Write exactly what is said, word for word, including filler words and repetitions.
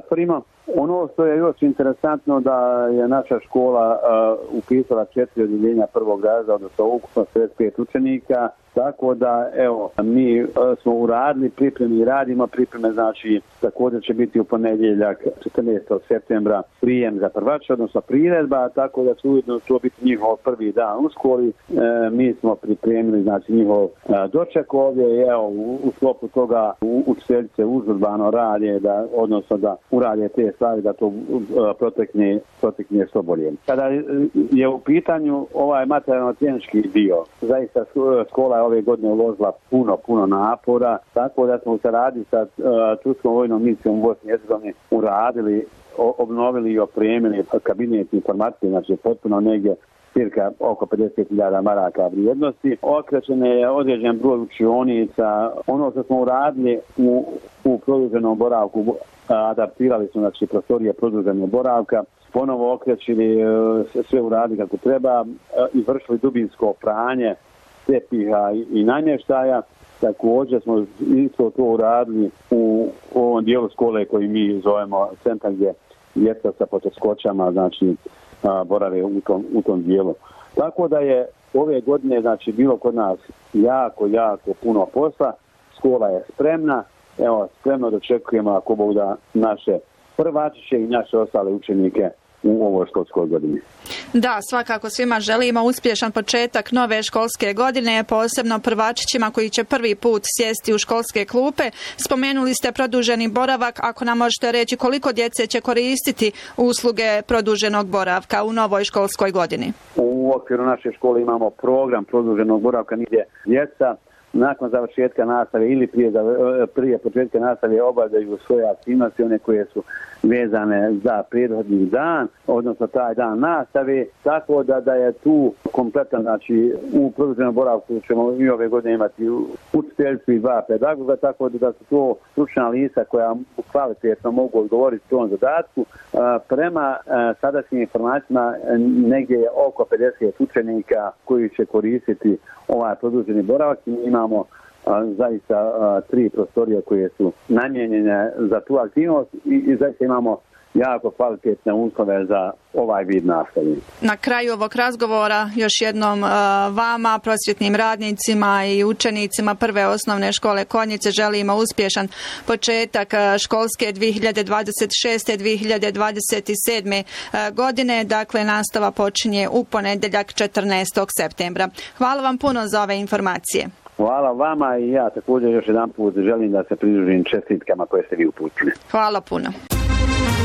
prostorima. Ono što je još interesantno da je naša škola uh, upisala četiri odjeljenja prvog razreda, odnosno ukupno šezdeset pet učenika, tako da evo mi uh, smo uradili pripreme i radimo pripreme, znači također će biti u ponedjeljak četrnaestog septembra prijem za prvače, odnosno priredba, tako da će ujedno to biti njihov prvi dan u školi. E, mi smo pripremili znači njihov uh, doček ovdje i evo u, u sklopu toga učiteljice užurbano rade, da, odnosno da urade te stvari da to uh, protekne, protekne što bolje. Kada je u pitanju ovaj materijalno-tehnički dio, zaista škola je ove godine uložila puno, puno napora, tako da smo se radi sa uh, Turskom vojnom misijom u Bosni i Hercegovini uradili, o, obnovili i opremili kabinet informatike, znači potpuno negdje cirka oko pedeset hiljada maraka vrijednosti. Okrećen je određen broj učionica. Ono što smo uradili u, u produženom boravku, adaptirali smo znači prostorije produženog boravka, ponovo okrećili, sve uradili kako treba i vršili dubinsko pranje tepiha i namještaja. Također smo isto to uradili u ovom dijelu škole koji mi zovemo centar gdje djeca sa poteškoćama znači borave u tom, u tom dijelu. Tako da je ove godine znači bilo kod nas jako, jako puno posla. Škola je spremna. Evo, spremno dočekujemo ako Bog da naše prvačiće i naše ostale učenike u ovoj školskoj godini. Da, svakako svima želimo uspješan početak nove školske godine, posebno prvačićima koji će prvi put sjesti u školske klupe. Spomenuli ste produženi boravak, ako nam možete reći koliko djece će koristiti usluge produženog boravka u novoj školskoj godini? U okviru naše škole imamo program produženog boravka gdje djeca nakon završetka nastave ili prije, prije početka nastave obavljaju svoje aktivnosti, one koje su vezane za prethodni dan, odnosno taj dan nastave, tako da, da je tu kompletan, znači u produženom boravku ćemo i ove godine imati učiteljstvo i dva pedagoga, tako da, da su to stručna lica koja kvalitetno mogu odgovoriti tom zadatku. Prema sadašnjim informacijama negdje je oko pedeset učenika koji će koristiti ovaj produženi boravak. Imamo a, zaista a, tri prostorije koje su namijenjene za tu aktivnost i, i zaista imamo jako kvalitetne uslove za ovaj vid nastave. Na kraju ovog razgovora još jednom uh, vama, prosvjetnim radnicima i učenicima prve osnovne škole Konjice želimo uspješan početak uh, školske dvije hiljade dvadeset šeste dvije hiljade dvadeset sedme uh, godine. Dakle, nastava počinje u ponedjeljak četrnaestog septembra. Hvala vam puno za ove informacije. Hvala vama i ja također još jedan put želim da se pridružim čestitkama koje ste vi uputili. Hvala puno.